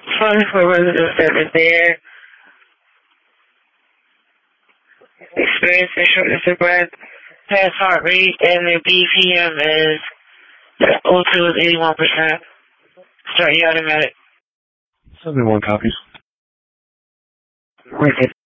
Funds for residents that are there. Experiencing shortness of breath, fast heart rate, and their BPM is O2 is 81%. Start your automatic. 71 copies. Wicked.